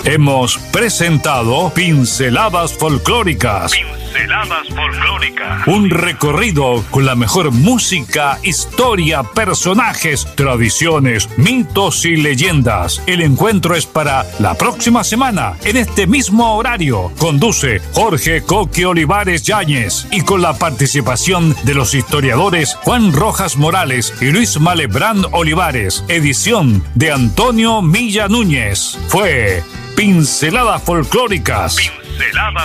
Hemos presentado Pinceladas Folclóricas. Pinceladas Folclóricas. Un recorrido con la mejor música, historia, personajes, tradiciones, mitos y leyendas. El encuentro es para la próxima semana, en este mismo horario. Conduce Jorge Coque Olivares Yáñez y con la participación de los historiadores Juan Rojas Morales y Luis Malebrán Olivares. Edición de Antonio Milla Núñez. Fue Pinceladas Folclóricas. Pinceladas